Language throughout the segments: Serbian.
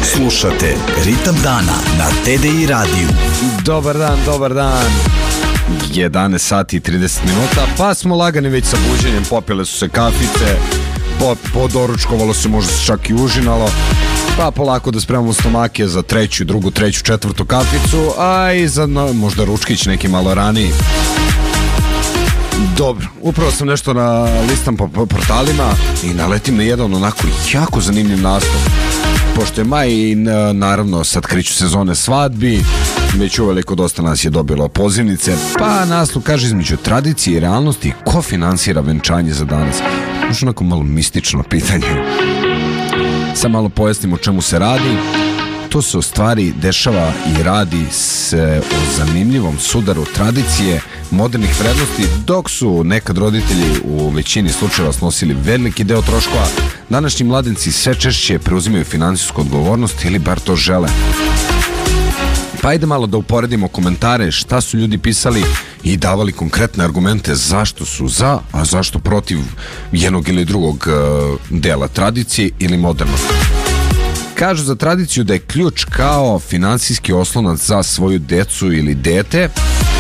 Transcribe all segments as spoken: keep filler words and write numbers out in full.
Slušate Ritam dana na T D I radiju. Dobar dan, dobar dan. jedanaest sati i trideset minuta, pa smo lagani već sa buđenjem, popile su se kafice, podoručkovalo se, možda se čak i užinalo, pa polako da spremamo stomake za treću, drugu, treću, četvrtu kaficu, a i za no, možda ručkić neki malo raniji. Dobro, upravo sam nešto na listam po portalima i naletim na jedan onako jako zanimljiv naslov. Pošto je maj i naravno sad kreću sezone svadbi, već uveliko dosta nas je dobilo pozivnice, pa naslov kaže između tradicije i realnosti ko finansira venčanje za danas. Možda onako malo mistično pitanje. Sad malo pojasnim o čemu se radi. To se u stvari dešava i radi se o zanimljivom sudaru tradicije, modernih vrednosti, dok su nekad roditelji u većini slučajeva snosili veliki deo troškova, današnji mladenci sve češće preuzimaju finansijsku odgovornost ili bar to žele. Pa ajde malo da uporedimo komentare šta su ljudi pisali i davali konkretne argumente zašto su za, a zašto protiv jednog ili drugog uh, dela tradicije ili modernog. Kažu za tradiciju da je ključ kao finansijski oslonac za svoju decu ili dete,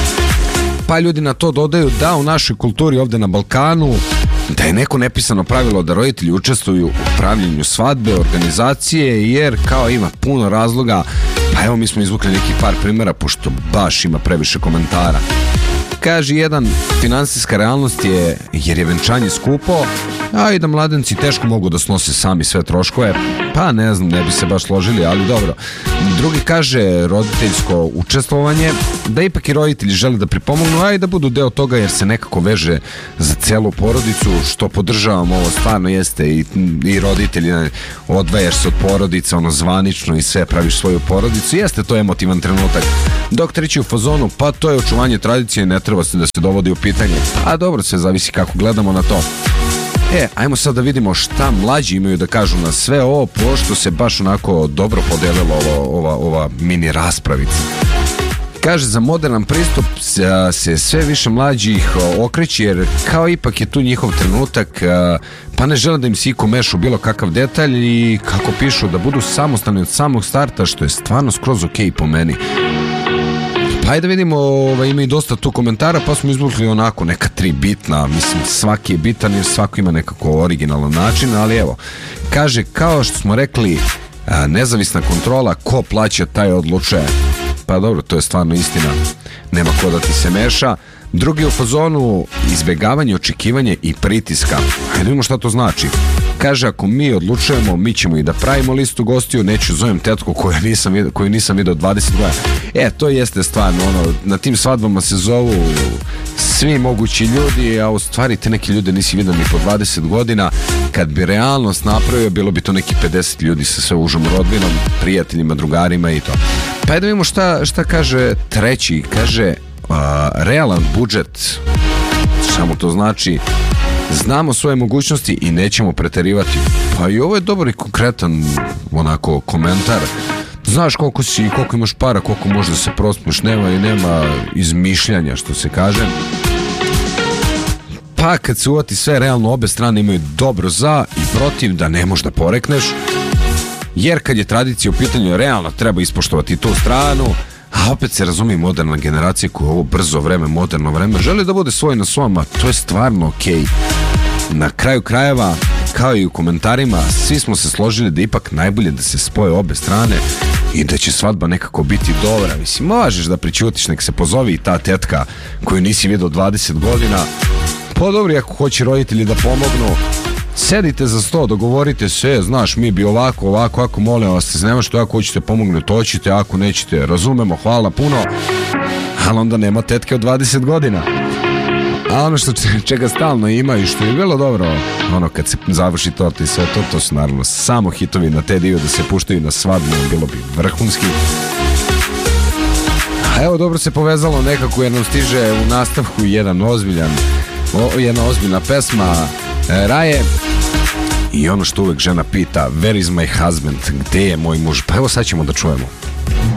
pa ljudi na to dodaju da u našoj kulturi ovde na Balkanu da je neko nepisano pravilo da roditelji učestvuju u pravljenju svadbe, organizacije, jer kao ima puno razloga, pa evo mi smo izvukli neki par primjera pošto baš ima previše komentara. Kaže jedan, finansijska realnost je jer je venčanje skupo, a i da mladenci teško mogu da snose sami sve troškove, pa ne znam, ne bi se baš složili, ali dobro. Drugi kaže roditeljsko učestvovanje, da ipak i roditelji žele da pripomognu, a i da budu deo toga jer se nekako veže za celu porodicu, što podržavam, ovo stvarno jeste i, i roditelji, odvajaš se od porodica, ono zvanično i sve, praviš svoju porodicu, jeste to emotivan trenutak. Dok treći u fazonu, pa to je očuvanje tradicije, ne treba se da se dovodi u pitanje. A dobro, sve zavisi kako gledamo na to. E, ajmo sad da vidimo šta mlađi imaju da kažu na sve ovo, pošto se baš onako dobro podelilo ova, ova, ova mini raspravica. Kaže, za moderan pristup se sve više mlađih okreće, jer kao ipak je tu njihov trenutak, pa ne žele da im se iko meša u bilo kakav detalj i kako pišu da budu samostalni od samog starta, što je stvarno skroz okej po meni. Hajde da vidimo, ovaj, ima i dosta tu komentara, pa smo izvukli onako neka tri bitna, mislim svaki je bitan jer svako ima nekako originalan način, ali evo, kaže kao što smo rekli, nezavisna kontrola, ko plaća taj odlučuje. Pa dobro, to je stvarno istina, nema ko da ti se meša. Drugi u fazonu, izbjegavanje, očekivanje i pritiska. Hajde vidimo šta to znači. Kaže, ako mi odlučujemo, mi ćemo i da pravimo listu gostiju, neću zovem tetku koju nisam vidio, koju nisam vidio dvadeset godina. E, to jeste stvarno, ono, na tim svadbama se zovu svi mogući ljudi, a u stvari te neki ljude nisi vidio ni po dvadeset godina. Kad bi realnost napravio, bilo bi to neki pedeset ljudi sa sve užom rodbinom, prijateljima, drugarima i to. Pa je da vidimo šta, šta kaže treći. Kaže, a, realan budžet, samo to znači znamo svoje mogućnosti i nećemo preterivati. Pa i ovo je dobar i konkretan onako komentar. Znaš koliko si i koliko imaš para, koliko možeš da se prospeš, nema i nema izmišljanja, što se kaže. Pa kad se uvati sve realno, obe strane imaju dobro za i protiv, da ne možeš da porekneš, jer kad je tradicija u pitanju, realno treba ispoštovati tu stranu. A opet se razumije moderna generacija koja ovo brzo vreme, moderno vreme želi da bude svoj na svom, a to je stvarno okej. Na kraju krajeva, kao i u komentarima, svi smo se složili da ipak najbolje da se spoje obe strane i da će svadba nekako biti dobra. Mislim, možeš da pričutiš, nek se pozovi i ta tetka koju nisi vidio dvadeset godina. Pa dobro, ako hoće roditelji da pomognu, sedite za sto, dogovorite se, znaš, mi bi ovako, ovako, ako molim vas, nema što, ako hoćete pomognu, to ćete, ako nećete, razumemo, hvala puno, ali onda nema tetke od dvadeset godina. A ono što čega stalno ima i što je bilo dobro, ono kad se završi torta i sve to, to su naravno samo hitovi na T D I-u da se puštaju na svadbu, bilo bi vrhunski. A evo, dobro se povezalo nekako jer nam stiže u nastavku jedan ozbiljan, o, jedna ozbiljna pesma e, Raje. I ono što uvek žena pita, where is my husband, gde je moj muž? Pa evo sad ćemo da čujemo.